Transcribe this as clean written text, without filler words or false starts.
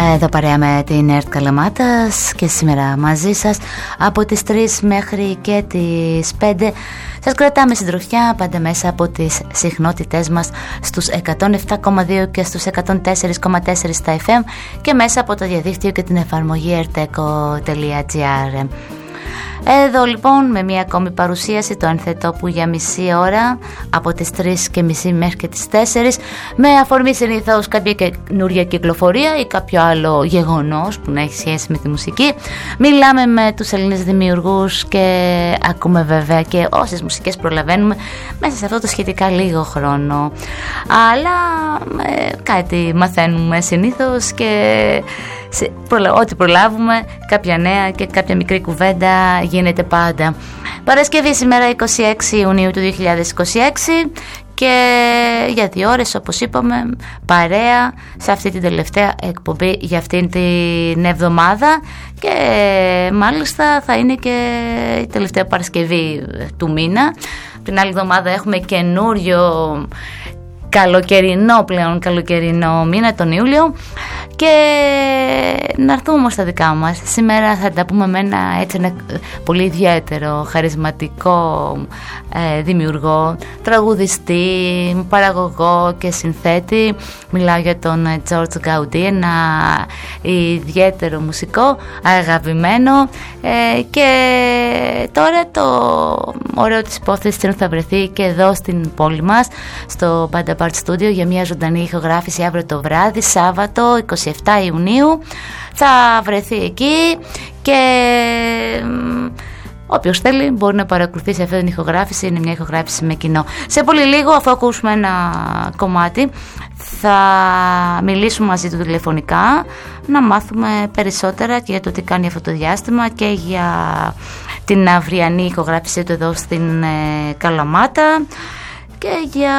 Εδώ παρέα με την ΕΡΤ Καλαμάτας και σήμερα μαζί σας από τις 3 μέχρι και τις 5 σας κρατάμε συντροφιά πάντα μέσα από τις συχνότητές μας στους 107,2 και στους 104,4 στα FM και μέσα από το διαδίκτυο και την εφαρμογή erteco.gr. Εδώ λοιπόν με μια ακόμη παρουσίαση το Ανθετό που για μισή ώρα από τις 3:30 μέχρι και τις 4 με αφορμή συνήθως κάποια καινούρια κυκλοφορία ή κάποιο άλλο γεγονός που να έχει σχέση με τη μουσική. Μιλάμε με τους Έλληνες δημιουργούς και ακούμε βέβαια και όσες μουσικές προλαβαίνουμε μέσα σε αυτό το σχετικά λίγο χρόνο, αλλά κάτι μαθαίνουμε συνήθως και ό,τι προλάβουμε, κάποια νέα και κάποια μικρή κουβέντα γίνεται πάντα. Παρασκευή σήμερα 26 Ιουνίου του 2026 και για 2 ώρες όπως είπαμε παρέα σε αυτή την τελευταία εκπομπή για αυτήν την εβδομάδα και μάλιστα θα είναι και η τελευταία Παρασκευή του μήνα. Την άλλη εβδομάδα έχουμε καινούριο καλοκαιρινό μήνα, τον Ιούλιο, και να έρθουμε όμως στα δικά μας. Σήμερα θα τα πούμε με ένα πολύ ιδιαίτερο, χαρισματικό δημιουργό, τραγουδιστή, παραγωγό και συνθέτη. Μιλάω για τον George Gaudi, ένα ιδιαίτερο μουσικό, αγαπημένο, και τώρα το ωραίο της υπόθεσης είναι ότι θα βρεθεί και εδώ στην πόλη μας στο Banda Part Studio για μια ζωντανή ηχογράφηση αύριο το βράδυ, Σάββατο 27 Ιουνίου. Θα βρεθεί εκεί και όποιος θέλει μπορεί να παρακολουθήσει αυτή την ηχογράφηση. Είναι μια ηχογράφηση με κοινό. Σε πολύ λίγο, αφού ακούσουμε ένα κομμάτι, θα μιλήσουμε μαζί του τηλεφωνικά, να μάθουμε περισσότερα και για το τι κάνει αυτό το διάστημα και για την αυριανή ηχογράφησή του εδώ στην Καλαμάτα και για